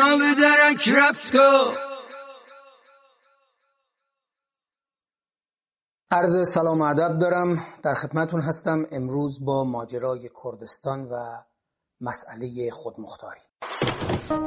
به درک رفت و عرض سلام و ادب دارم، در خدمتون هستم امروز با ماجرای کردستان و مسئله خودمختاری.